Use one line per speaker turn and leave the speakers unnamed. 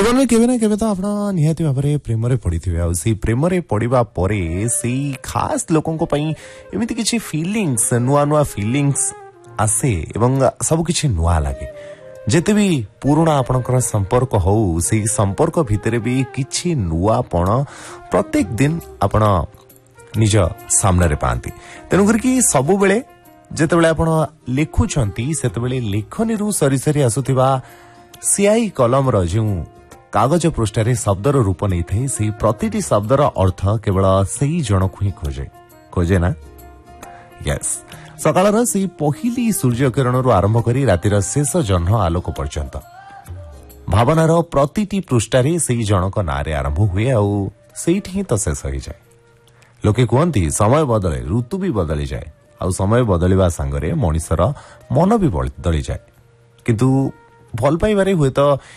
जीवन में केवे ना केवे तो आपण निहाती भाबरे प्रेम रे पड़िथिबे आ से प्रेम रे पड़िबा परे से खास लोकन को पई एमिति किछि फीलिंग्स नुआ नुआ फीलिंग्स आसे एवं सब किछि नुआ लागे जेते भी पुराना आपनकर संपर्क हो से संपर्क भितरे भी किछि नुआपण प्रत्येक दिन आपण निज सामने रे पांती तेनु करके सब बेले जेते बेले आपण लिखुछंती सेते बेले लेखनी रु सरी सरी आसुथिबा सियाई कलम रो जो कागज पृष्ठरे शब्दर रूप नहीं थे से प्रतिटी शब्दर अर्थ केवल सही जनकु ही खोजे ना यस सकाळर से पहिली सूर्य किरण रु आरंभ करी रातिर शेष जह्न आलोक पर्यंत भावनार प्रतिटी पृष्ठरे से जनक नारे आरंभ हुए आउ सेठी ही तो शेष हो जाए लोके कहती समय बदले ऋतु भी बदली जाए आउ समय बदलिबा संगरे मनिषर मन भी बदली जाए किंतु भल पाइबारे हुए तो